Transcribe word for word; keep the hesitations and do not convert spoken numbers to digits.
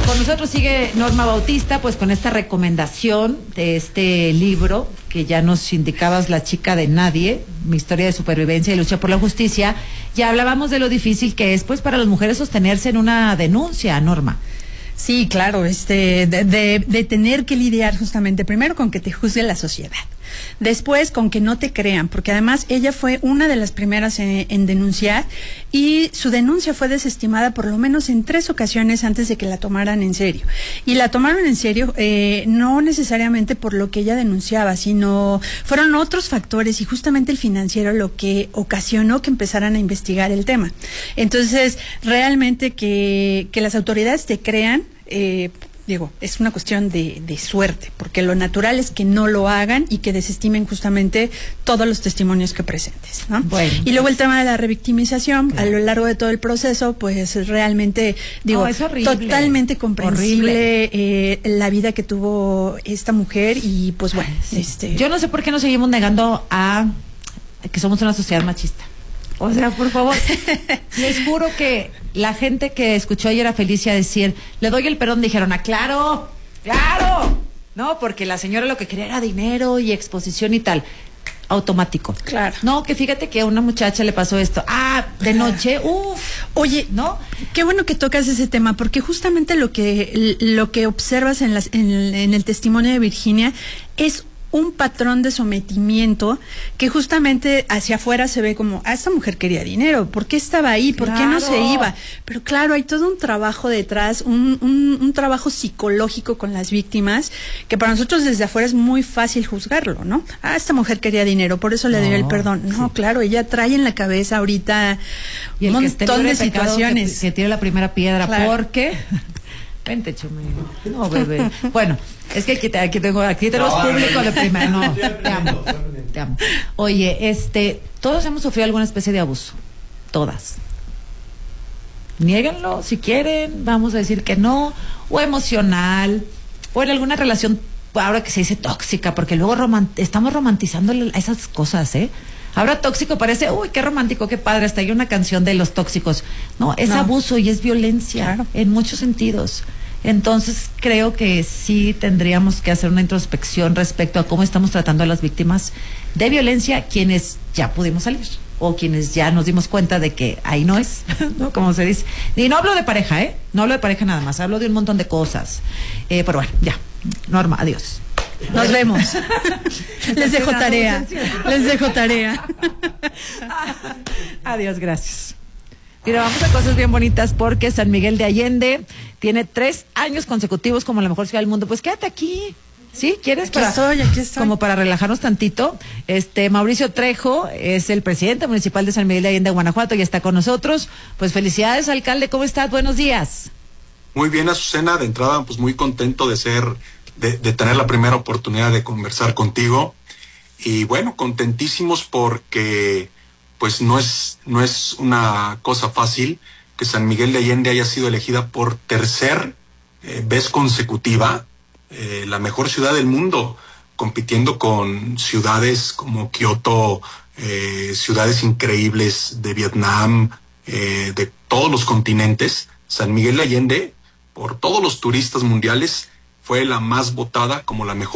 con nosotros sigue Norma Bautista, pues con esta recomendación de este libro que ya nos indicabas, La chica de nadie, mi historia de supervivencia y lucha por la justicia. Ya hablábamos de lo difícil que es, pues, para las mujeres sostenerse en una denuncia, Norma. Sí, claro, este, de, de, de tener que lidiar justamente primero con que te juzgue la sociedad, después con que no te crean, porque además ella fue una de las primeras en, en denunciar y su denuncia fue desestimada por lo menos en tres ocasiones antes de que la tomaran en serio. Y la tomaron en serio eh, no necesariamente por lo que ella denunciaba, sino fueron otros factores y justamente el financiero lo que ocasionó que empezaran a investigar el tema. Entonces, realmente que, que las autoridades te crean, eh, digo, es una cuestión de, de suerte, porque lo natural es que no lo hagan y que desestimen justamente todos los testimonios que presentes, ¿no? Bueno, y luego el tema de la revictimización, claro, a lo largo de todo el proceso, pues realmente, digo, no, es horrible, totalmente comprensible eh, la vida que tuvo esta mujer y pues bueno, sí. este... Yo no sé por qué nos seguimos negando a que somos una sociedad machista. O sea, por favor, les juro que la gente que escuchó ayer a Felicia decir, le doy el perdón, dijeron, ah, claro, claro, no, porque la señora lo que quería era dinero y exposición y tal, automático. Claro. No, que fíjate que a una muchacha le pasó esto, ah, de noche, uff. Oye, ¿no? Qué bueno que tocas ese tema, porque justamente lo que, lo que observas en, las, en, en el testimonio de Virginia es un patrón de sometimiento que justamente hacia afuera se ve como, ah, esta mujer quería dinero, ¿por qué estaba ahí? ¿Por claro. qué no se iba? Pero claro, hay todo un trabajo detrás, un, un, un trabajo psicológico con las víctimas, que para nosotros desde afuera es muy fácil juzgarlo, ¿no? Ah, esta mujer quería dinero, por eso le no, dio el perdón. No, sí. claro, ella trae en la cabeza ahorita y un montón de situaciones. Que, que tire la primera piedra, claro. porque... Vente, Chumel. No, bebé. Bueno, es que aquí, te, aquí tengo, aquí tenemos no, público no, de primera. No, te amo, te amo. Oye, este, todos hemos sufrido alguna especie de abuso. Todas. Niéguenlo si quieren, vamos a decir que no, o emocional, o en alguna relación, ahora que se dice tóxica, porque luego romant estamos romantizando esas cosas, ¿eh? Ahora tóxico parece, uy, qué romántico, qué padre, hasta hay una canción de los tóxicos. No, es no. abuso y es violencia, claro, en muchos sentidos. Entonces, creo que sí tendríamos que hacer una introspección respecto a cómo estamos tratando a las víctimas de violencia, quienes ya pudimos salir, o quienes ya nos dimos cuenta de que ahí no es, ¿no? Como se dice. Y no hablo de pareja, ¿eh? No hablo de pareja nada más, hablo de un montón de cosas. Eh, pero bueno, ya. Norma, adiós. Nos vemos. Les dejo tarea. Les dejo tarea. Adiós, gracias. Mira, vamos a cosas bien bonitas porque San Miguel de Allende tiene tres años consecutivos como la mejor ciudad del mundo. Pues quédate aquí. ¿Sí? ¿Quieres? Aquí para, estoy, aquí estoy. Como para relajarnos tantito. Este, Mauricio Trejo es el presidente municipal de San Miguel de Allende, Guanajuato, y está con nosotros. Pues felicidades, alcalde. ¿Cómo estás? Buenos días. Muy bien, Azucena. De entrada, pues muy contento de ser... De, de tener la primera oportunidad de conversar contigo y bueno, contentísimos porque pues no es, no es una cosa fácil que San Miguel de Allende haya sido elegida por tercer eh, vez consecutiva eh, la mejor ciudad del mundo, compitiendo con ciudades como Kioto, eh, ciudades increíbles de Vietnam, eh, de todos los continentes. San Miguel de Allende, por todos los turistas mundiales, fue la más votada como la mejor